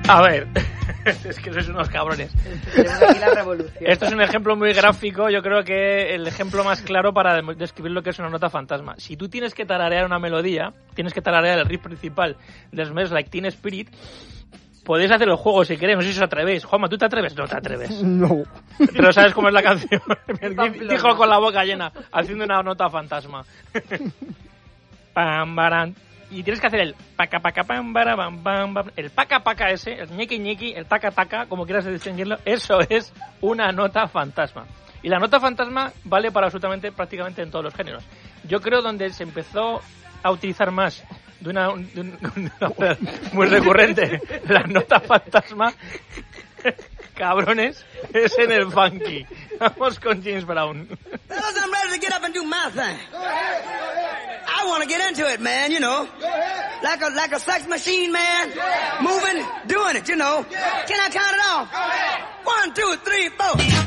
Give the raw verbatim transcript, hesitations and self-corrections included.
A ver, es que sois unos cabrones. Aquí la revolución. Esto es un ejemplo muy gráfico, yo creo que el ejemplo más claro para describir lo que es una nota fantasma. Si tú tienes que tararear una melodía, tienes que tararear el riff principal de Smells Like Teen Spirit, podéis hacer el juego si queréis, no sé si os atrevéis. Juanma, ¿tú te atreves? No te atreves. No. Pero ¿sabes cómo es la canción? Dijo con la boca llena, haciendo una nota fantasma. Pam, baran. Y tienes que hacer el paca paca pam bara bam bam bam. El paca paca ese, el ñequi ñequi, el taca taca, como quieras distinguirlo, eso es una nota fantasma. Y la nota fantasma vale para absolutamente prácticamente en todos los géneros. Yo creo donde se empezó a utilizar más de una, de un- de una manera muy recurrente la nota fantasma, cabrones, es en el funky. Vamos con James Brown. Fellas, I'm ready to get up and do my thing. I want to get into it, man, you know. Like a like a sex machine, man. Moving, doing it, you know. Can I count it off? One, two, three, four.